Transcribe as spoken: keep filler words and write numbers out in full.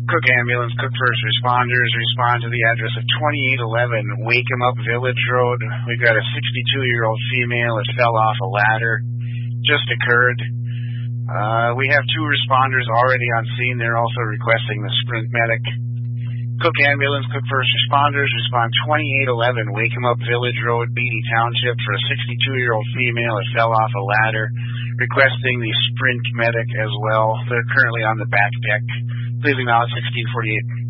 Cook Ambulance, Cook First Responders respond to the address of twenty-eight eleven Wakem Up Village Road. We've got a sixty-two-year-old female that fell off a ladder. Just occurred. Uh, we have two responders already on scene. They're also requesting the Sprint medic. Cook Ambulance, Cook First Responders respond twenty-eight eleven Wakem Up Village Road, Beatty Township, for a sixty-two-year-old female that fell off a ladder, requesting the Sprint medic as well. They're currently on the back deck. Please acknowledge sixteen forty-eight.